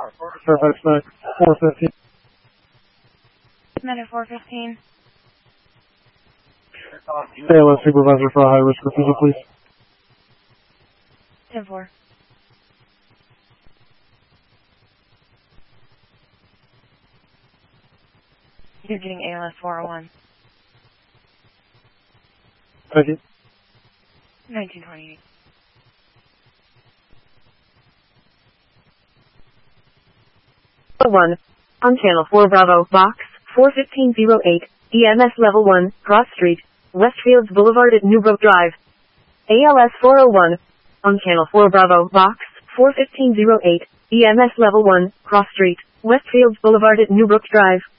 Fairfax Mac 415. Medic 415. ALS supervisor for a high-risk refusal, please. 10-4. You're getting ALS 401. Thank you. 1928. One. On Channel 4 Bravo, Box 41508, EMS Level 1, Cross Street, Westfields Boulevard at Newbrook Drive. ALS 401. On Channel 4 Bravo, Box 41508, EMS Level 1, Cross Street, Westfields Boulevard at Newbrook Drive.